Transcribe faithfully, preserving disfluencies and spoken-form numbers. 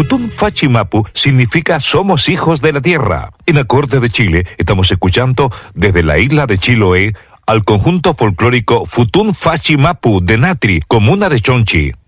Futún Fachimapu significa somos hijos de la tierra. En Acorde de Chile estamos escuchando desde la isla de Chiloé al conjunto folclórico Futún Fachimapu de Natri, comuna de Chonchi.